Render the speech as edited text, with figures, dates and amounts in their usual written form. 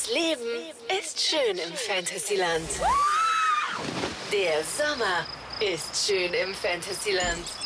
Das Leben ist schön im Fantasyland. Der Sommer ist schön im Fantasyland.